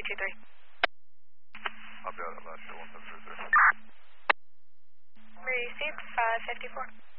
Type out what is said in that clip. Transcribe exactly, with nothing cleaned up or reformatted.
two three. I'll be out at last show one seven three zero. Received five fifty-four.